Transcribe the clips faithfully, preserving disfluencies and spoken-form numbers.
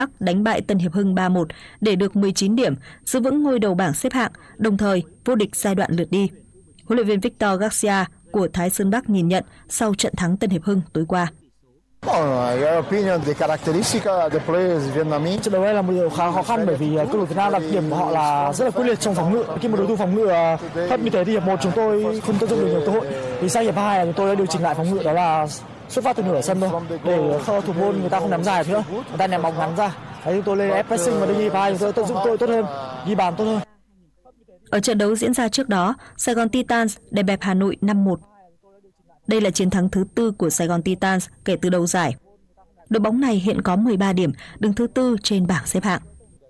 đánh bại Tân Hiệp Hưng ba một để được mười chín điểm, giữ vững ngôi đầu bảng xếp hạng, đồng thời vô địch giai đoạn lượt đi. Huấn luyện viên Victor Garcia của Thái Sơn Bắc nhìn nhận sau trận thắng Tân Hiệp Hưng tối qua. Trận đấu này là một điều khá khó khăn bởi vì câu lạc bộ Việt Nam đặc điểm của họ là rất là quyết liệt trong phòng ngự. Khi mà đối thủ phòng ngự thấp như thế thì hiệp một chúng tôi không tận dụng được nhiều cơ hội. Thì sang hiệp hai là chúng tôi đã điều chỉnh lại phòng ngự, đó là xuất phát từ nửa sân thôi để thủ môn người ta không nắm dài nữa, người ta ném bóng ngắn ra. Đấy, chúng tôi lên ép pressing và đến hiệp hai chúng tôi tận dụng cơ hội tốt hơn, ghi bàn tốt hơn. Ở trận đấu diễn ra trước đó, Sài Gòn Titans đè bẹp Hà Nội năm một. Đây là chiến thắng thứ tư của Sài Gòn Titans kể từ đầu giải. Đội bóng này hiện có mười ba điểm, đứng thứ tư trên bảng xếp hạng.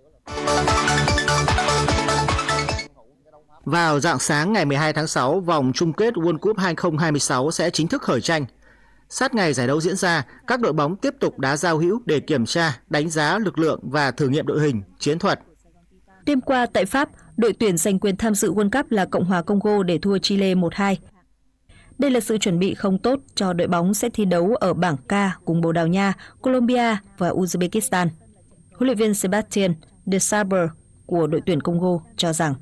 Vào rạng sáng ngày mười hai tháng sáu, vòng chung kết World Cup hai không hai sáu sẽ chính thức khởi tranh. Sát ngày giải đấu diễn ra, các đội bóng tiếp tục đá giao hữu để kiểm tra, đánh giá lực lượng và thử nghiệm đội hình, chiến thuật. Đêm qua tại Pháp, đội tuyển giành quyền tham dự World Cup là Cộng hòa Congo để thua Chile một hai. Đây là sự chuẩn bị không tốt cho đội bóng sẽ thi đấu ở bảng K cùng Bồ Đào Nha, Colombia và Uzbekistan. Huấn luyện viên Sébastien de Sabre của đội tuyển Congo cho rằng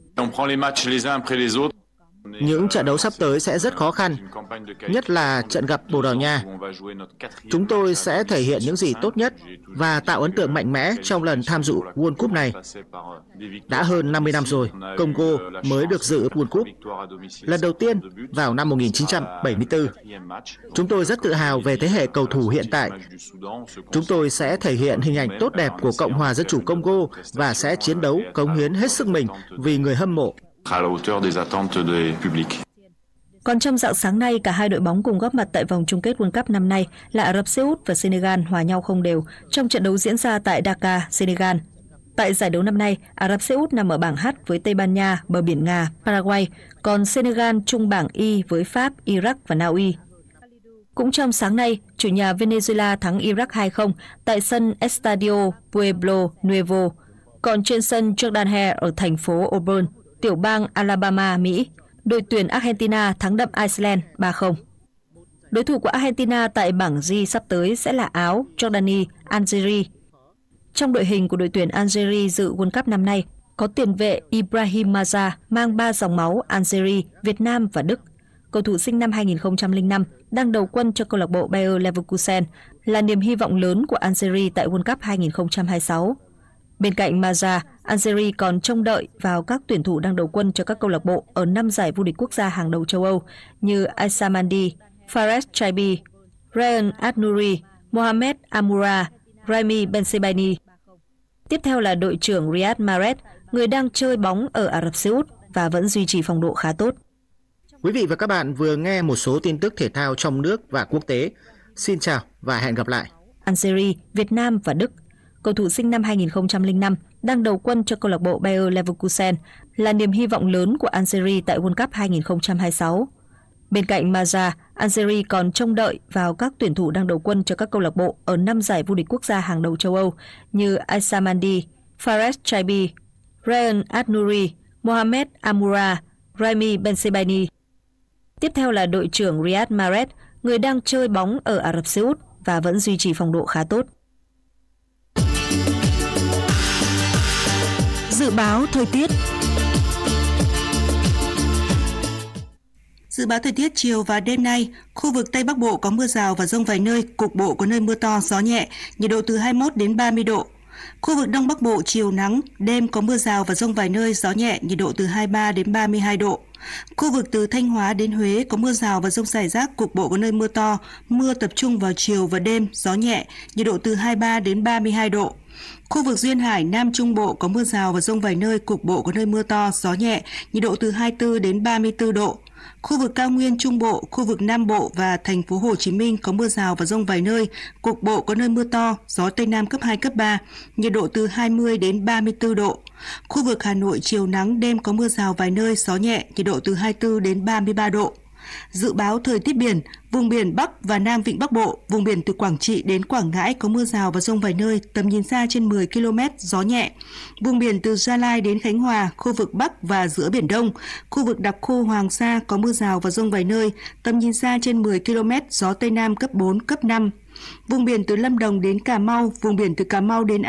những trận đấu sắp tới sẽ rất khó khăn, nhất là trận gặp Bồ Đào Nha. Chúng tôi sẽ thể hiện những gì tốt nhất và tạo ấn tượng mạnh mẽ trong lần tham dự World Cup này. Đã hơn năm mươi năm rồi, Congo mới được dự World Cup. Lần đầu tiên vào năm một nghìn chín trăm bảy mươi tư. Chúng tôi rất tự hào về thế hệ cầu thủ hiện tại. Chúng tôi sẽ thể hiện hình ảnh tốt đẹp của Cộng hòa Dân chủ Congo và sẽ chiến đấu, cống hiến hết sức mình vì người hâm mộ. Còn trong rạng sáng nay, cả hai đội bóng cùng góp mặt tại vòng chung kết World Cup năm nay là Ả Rập Xê Út và Senegal hòa nhau không đều trong trận đấu diễn ra tại Dakar, Senegal. Tại giải đấu năm nay, Ả Rập Xê Út nằm ở bảng H với Tây Ban Nha, bờ biển Nga, Paraguay, còn Senegal chung bảng Y với Pháp, Iraq và Na Uy. Cũng trong sáng nay, chủ nhà Venezuela thắng Iraq hai không tại sân Estadio Pueblo Nuevo, còn trên sân Jordan-Hare ở thành phố Auburn, tiểu bang Alabama, Mỹ, đội tuyển Argentina thắng đậm Iceland ba không. Đối thủ của Argentina tại bảng G sắp tới sẽ là Áo, Jordani, Algeria. Trong đội hình của đội tuyển Algeria dự World Cup năm nay có tiền vệ Ibrahim Maza mang ba dòng máu Algeria, Việt Nam và Đức. Cầu thủ sinh năm hai nghìn không trăm lẻ năm đang đầu quân cho câu lạc bộ Bayer Leverkusen là niềm hy vọng lớn của Algeria tại World Cup hai nghìn không trăm hai mươi sáu. Bên cạnh Maza, Algeria còn trông đợi vào các tuyển thủ đang đầu quân cho các câu lạc bộ ở năm giải vô địch quốc gia hàng đầu châu Âu như Aissa Mandi, Fares Chaibi, Ryan Ad-Nouri, Mohamed Amoura, Raimi Bensebaini. Tiếp theo là đội trưởng Riyad Mahrez, người đang chơi bóng ở Ả Rập Xê Út và vẫn duy trì phong độ khá tốt. Quý vị và các bạn vừa nghe một số tin tức thể thao trong nước và quốc tế. Xin chào và hẹn gặp lại. Algeria, Việt Nam và Đức. Cầu thủ sinh năm hai nghìn không trăm lẻ năm đang đầu quân cho câu lạc bộ Bayer Leverkusen là niềm hy vọng lớn của Algeria tại World Cup hai nghìn không trăm hai mươi sáu. Bên cạnh Maza, Algeria còn trông đợi vào các tuyển thủ đang đầu quân cho các câu lạc bộ ở năm giải vô địch quốc gia hàng đầu châu Âu như Aissa Mandi, Fares Chaibi, Ryan Ad-Nouri, Mohamed Amoura, Raimi Bensebaini. Tiếp theo là đội trưởng Riyad Mahrez, người đang chơi bóng ở Ả Rập Xê Út và vẫn duy trì phong độ khá tốt. Dự báo thời tiết. Dự báo thời tiết chiều và đêm nay, khu vực Tây Bắc Bộ có mưa rào và dông vài nơi, cục bộ có nơi mưa to, gió nhẹ, nhiệt độ từ hai mươi mốt đến ba mươi độ. Khu vực Đông Bắc Bộ chiều nắng, đêm có mưa rào và dông vài nơi, gió nhẹ, nhiệt độ từ hai mươi ba đến ba mươi hai độ. Khu vực từ Thanh Hóa đến Huế có mưa rào và dông rải rác, cục bộ có nơi mưa to, mưa tập trung vào chiều và đêm, gió nhẹ, nhiệt độ từ hai mươi ba đến ba mươi hai độ. Khu vực Duyên Hải, Nam Trung Bộ có mưa rào và dông vài nơi, cục bộ có nơi mưa to, gió nhẹ, nhiệt độ từ hai mươi tư đến ba mươi tư độ. Khu vực Cao Nguyên Trung Bộ, khu vực Nam Bộ và thành phố Hồ Chí Minh có mưa rào và dông vài nơi, cục bộ có nơi mưa to, gió Tây Nam cấp hai, cấp ba, nhiệt độ từ hai mươi đến ba mươi tư độ. Khu vực Hà Nội chiều nắng, đêm có mưa rào vài nơi, gió nhẹ, nhiệt độ từ hai mươi tư đến ba mươi ba độ. Dự báo thời tiết biển, vùng biển Bắc và Nam Vịnh Bắc Bộ, vùng biển từ Quảng Trị đến Quảng Ngãi có mưa rào và dông vài nơi, tầm nhìn xa trên mười ki lô mét, gió nhẹ. Vùng biển từ Gia Lai đến Khánh Hòa, khu vực Bắc và giữa Biển Đông, khu vực đặc khu Hoàng Sa có mưa rào và dông vài nơi, tầm nhìn xa trên mười ki lô mét, gió Tây Nam cấp bốn, cấp năm. Vùng biển từ Lâm Đồng đến Cà Mau, vùng biển từ Cà Mau đến